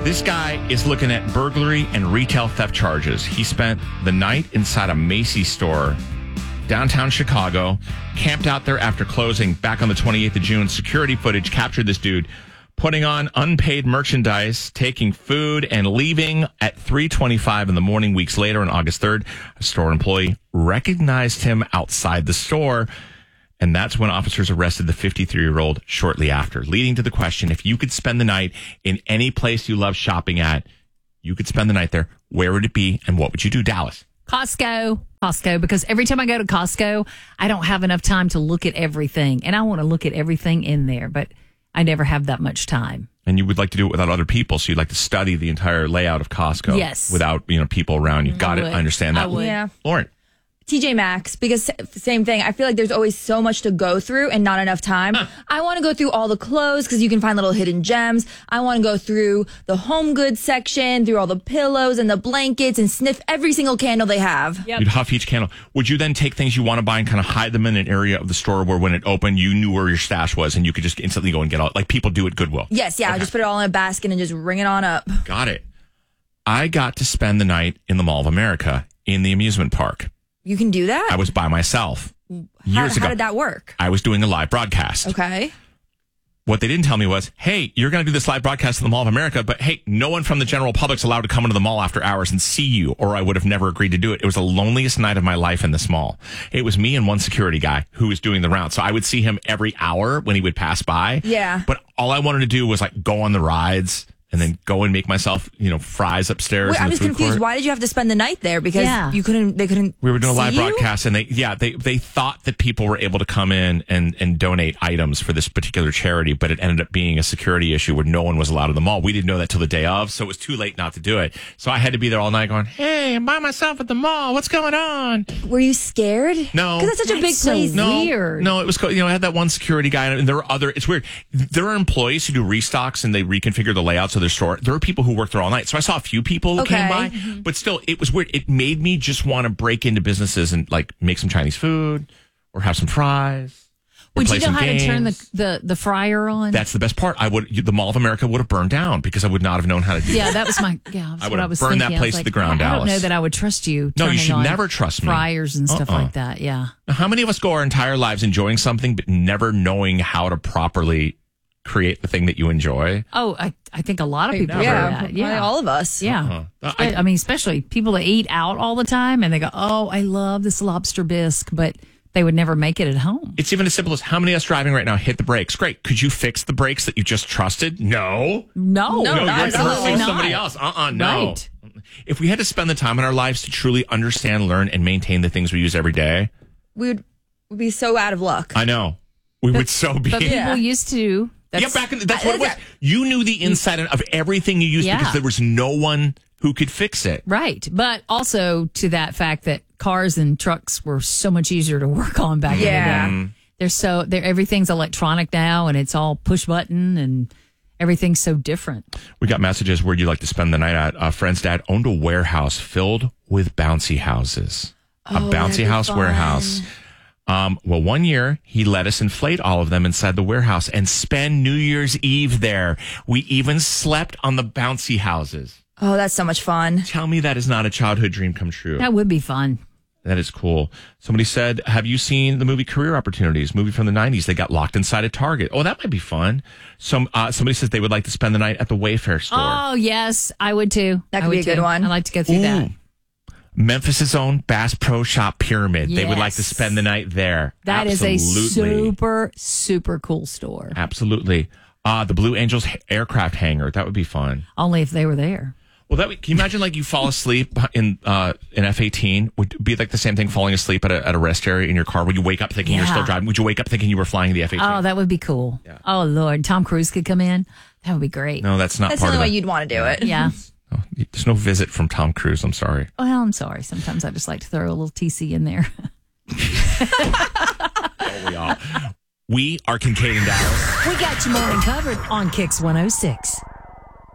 This guy is looking at burglary and retail theft charges. He spent the night inside a Macy's store, downtown Chicago, camped out there after closing back on the 28th of June. Security footage captured this dude putting on unpaid merchandise, taking food, and leaving at 3:25 in the morning. Weeks later, on August 3rd, a store employee recognized him outside the store. And that's when officers arrested the 53-year-old shortly after, leading to the question, if you could spend the night in any place you love shopping at, you could spend the night there, where would it be and what would you do, Dallas? Costco, because every time I go to Costco, I don't have enough time to look at everything. And I want to look at everything in there, but I never have that much time. And you would like to do it without other people, so you'd like to study the entire layout of Costco. Yes. Without, people around you. Got it? I understand that. I would. Yeah. Lauren. TJ Maxx, because same thing. I feel like there's always so much to go through and not enough time. I want to go through all the clothes because you can find little hidden gems. I want to go through the home goods section, through all the pillows and the blankets and sniff every single candle they have. Yep. You'd huff each candle. Would you then take things you want to buy and kind of hide them in an area of the store where when it opened, you knew where your stash was and you could just instantly go and get all, like people do at Goodwill? Yes, yeah. Okay. I just put it all in a basket and just ring it on up. Got it. I got to spend the night in the Mall of America in the amusement park. You can do that? I was by myself years ago. How did that work? I was doing a live broadcast. Okay. What they didn't tell me was, hey, you're going to do this live broadcast in the Mall of America, but hey, no one from the general public's allowed to come into the mall after hours and see you, or I would have never agreed to do it. It was the loneliest night of my life in this mall. It was me and one security guy who was doing the round. So I would see him every hour when he would pass by. Yeah. But all I wanted to do was like go on the rides and then go and make myself, fries upstairs. Wait, in I'm the just food confused. court. Why did you have to spend the night there? Because they couldn't. We were doing a live see you? broadcast, and they thought that people were able to come in and donate items for this particular charity, but it ended up being a security issue where no one was allowed in the mall. We didn't know that till the day of, so it was too late not to do it. So I had to be there all night going, hey, I'm by myself at the mall. What's going on? Were you scared? No. Because that's such a big so place. weird. No, it was, I had that one security guy, and there were other, it's weird. There are employees who do restocks and they reconfigure the layouts of their store. There are people who work there all night. So I saw a few people who came by, but still, it was weird. It made me just want to break into businesses and like make some Chinese food or have some fries. Would you know how games. to turn the fryer on? That's the best part. The Mall of America would have burned down because I would not have known how to do that. Yeah, that was my. Yeah, I would what I have was burned thinking. that place to the ground, I don't Dallas. know that I would trust you. No, you should on never trust me. Fryers and stuff like that. Yeah. Now, how many of us go our entire lives enjoying something but never knowing how to properly create the thing that you enjoy? Oh, I think a lot of people do Yeah, that. Yeah, all of us. Yeah. I mean, especially people that eat out all the time and they go, oh, I love this lobster bisque, but they would never make it at home. It's even as simple as how many of us driving right now hit the brakes? Great. Could you fix the brakes that you just trusted? No. No, you're absolutely fix not. somebody else. No. Right. If we had to spend the time in our lives to truly understand, learn, and maintain the things we use every day, We would be so out of luck. I know. We would so be. But people used to. That's what it was. You knew the inside of everything you used because there was no one who could fix it. Right. But also to that fact that cars and trucks were so much easier to work on back in the day. Everything's electronic now and it's all push button and everything's so different. We got messages where you'd like to spend the night at. A friend's dad owned a warehouse filled with bouncy houses. A bouncy house warehouse. Well, one year he let us inflate all of them inside the warehouse and spend New Year's Eve there. We even slept on the bouncy houses. Oh, that's so much fun. Tell me that is not a childhood dream come true. That would be fun. That is cool. Somebody said, have you seen the movie Career Opportunities? Movie from the 90s. They got locked inside a Target. Oh, that might be fun. Somebody says they would like to spend the night at the Wayfair store. Oh, yes, I would too. That could be a good one. I'd like to go through that. Memphis' own Bass Pro Shop Pyramid. Yes. They would like to spend the night there. That Absolutely. is a super, super cool store. Absolutely. The Blue Angels aircraft hangar. That would be fun. Only if they were there. Well, can you imagine like you fall asleep in an F-18? Would be like the same thing falling asleep at a rest area in your car. Would you wake up thinking you're still driving? Would you wake up thinking you were flying the F-18? Oh, that would be cool. Yeah. Oh, Lord. Tom Cruise could come in. That would be great. No, that's not That's part the of only it. way you'd want to do it. Yeah. Oh, there's no visit from Tom Cruise. I'm sorry. Well, I'm sorry. Sometimes I just like to throw a little TC in there. We are Kincaid and Dallas. We got your morning covered on Kix 106.